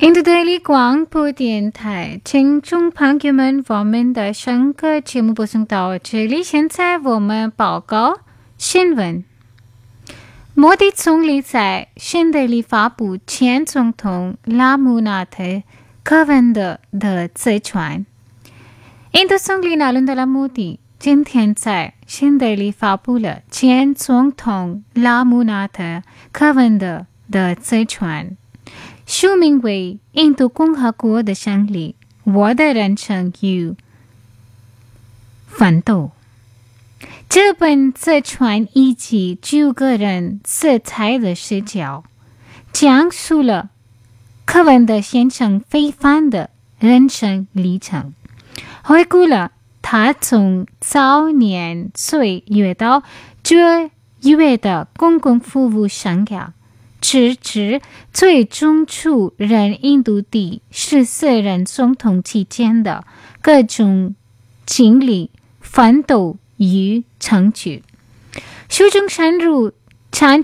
印度德里广播电台，听众朋友们，我们的上个节目播送到这里，现在我们报告新闻。摩迪总理在新德里发布前总统拉姆纳特科文德的自传。印度总理纳伦德拉摩迪今天在新德里发布了前总统拉姆纳特科文德的自传。书名为《印度共和国的胜利：我的人生与奋斗》。这本自传以及9个人色彩的视角，讲述了科文德先生非凡的人生历程，回顾了他从早年岁月到卓越的公共服务生涯，直至最终出任印度第14任总统期间的各种经历、奋斗与成就。书中深入